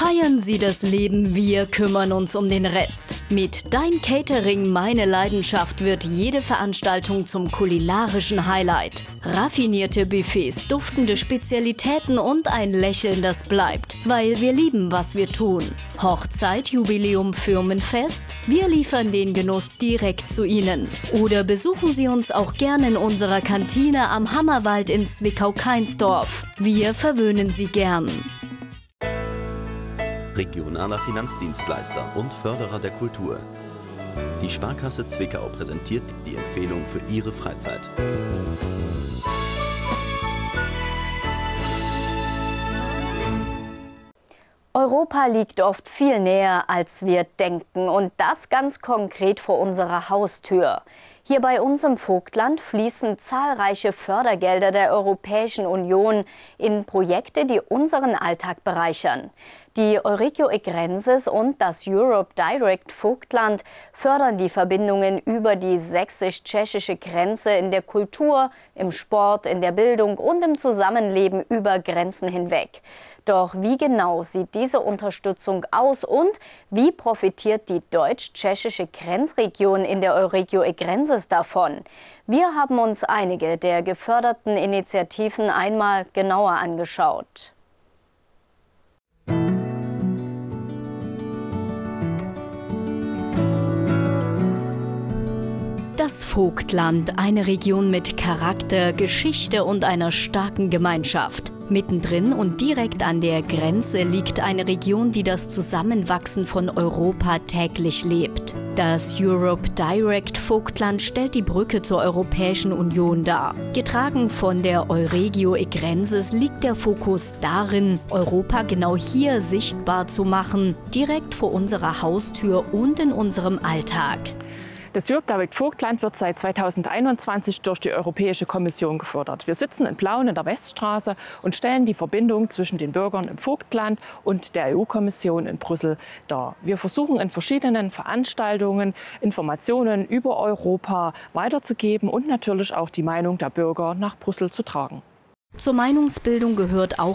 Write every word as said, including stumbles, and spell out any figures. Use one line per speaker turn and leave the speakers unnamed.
Feiern Sie das Leben, wir kümmern uns um den Rest. Mit Dein Catering, meine Leidenschaft wird jede Veranstaltung zum kulinarischen Highlight. Raffinierte Buffets, duftende Spezialitäten und ein Lächeln, das bleibt, weil wir lieben, was wir tun. Hochzeit, Jubiläum, Firmenfest? Wir liefern den Genuss direkt zu Ihnen. Oder besuchen Sie uns auch gerne in unserer Kantine am Hammerwald in Zwickau-Kainsdorf. Wir verwöhnen Sie gern.
Regionaler Finanzdienstleister und Förderer der Kultur. Die Sparkasse Zwickau präsentiert die Empfehlung für Ihre Freizeit.
Europa liegt oft viel näher, als wir denken, und das ganz konkret vor unserer Haustür. Hier bei uns im Vogtland fließen zahlreiche Fördergelder der Europäischen Union in Projekte, die unseren Alltag bereichern. Die Euregio Egrenses und das Europe Direct Vogtland fördern die Verbindungen über die sächsisch-tschechische Grenze in der Kultur, im Sport, in der Bildung und im Zusammenleben über Grenzen hinweg. Doch wie genau sieht diese Unterstützung aus und wie profitiert die deutsch-tschechische Grenzregion in der Euregio Egrenses davon? Wir haben uns einige der geförderten Initiativen einmal genauer angeschaut. Das Vogtland, eine Region mit Charakter, Geschichte und einer starken Gemeinschaft. Mittendrin und direkt an der Grenze liegt eine Region, die das Zusammenwachsen von Europa täglich lebt. Das Europe Direct Vogtland stellt die Brücke zur Europäischen Union dar. Getragen von der Euregio Egrenses liegt der Fokus darin, Europa genau hier sichtbar zu machen, direkt vor unserer Haustür und in unserem Alltag.
Das Europe Direct Vogtland wird seit zweitausendeinundzwanzig durch die Europäische Kommission gefördert. Wir sitzen in Plauen in der Weststraße und stellen die Verbindung zwischen den Bürgern im Vogtland und der E U-Kommission in Brüssel dar. Wir versuchen in verschiedenen Veranstaltungen Informationen über Europa weiterzugeben und natürlich auch die Meinung der Bürger nach Brüssel zu tragen.
Zur Meinungsbildung gehört auch